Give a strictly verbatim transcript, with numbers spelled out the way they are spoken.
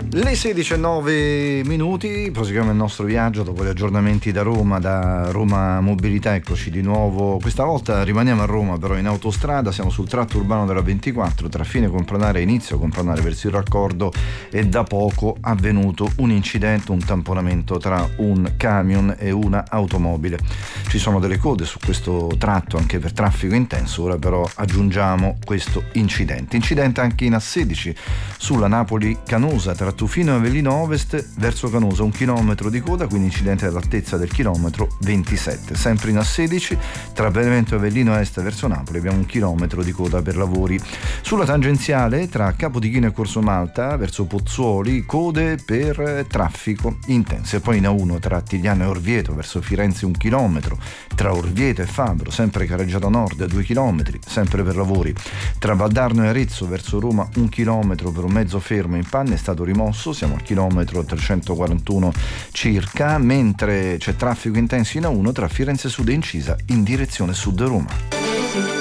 Le sedici e nove minuti, proseguiamo il nostro viaggio dopo gli aggiornamenti da Roma, da Roma Mobilità. Eccoci di nuovo, questa volta rimaniamo a Roma però in autostrada, siamo sul tratto urbano della ventiquattro tra fine Compranare e inizio Compranare verso il raccordo, e da poco avvenuto un incidente, un tamponamento tra un camion e una automobile. Ci sono delle code su questo tratto anche per traffico intenso, ora però aggiungiamo questo incidente. Incidente anche in A sedici sulla Napoli-Canosa tra Tufino e Avellino Ovest verso Canosa, un chilometro di coda, quindi incidente all'altezza del chilometro ventisette. Sempre in A sedici tra Benevento e Avellino Est verso Napoli abbiamo un chilometro di coda per lavori. Sulla tangenziale tra Capodichino e Corso Malta verso Pozzuoli, code per traffico intenso. E poi in A uno tra Attigliano e Orvieto verso Firenze un chilometro, tra Orvieto e Fabro sempre Carreggiata Nord due chilometri sempre per lavori. Tra Valdarno e Arezzo verso Roma un chilometro per un mezzo fermo in panne, è stato rimosso, siamo al chilometro trecentoquarantuno circa, mentre c'è traffico intenso in A uno tra Firenze Sud e Incisa in direzione Sud Roma.